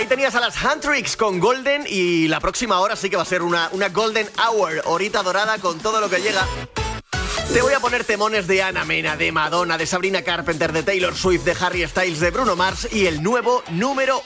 Ahí tenías a las Huntrix con Golden y la próxima hora sí que va a ser una Golden Hour, horita dorada con todo lo que llega. Te voy a poner temones de Ana Mena, de Madonna, de Sabrina Carpenter, de Taylor Swift, de Harry Styles, de Bruno Mars y el nuevo número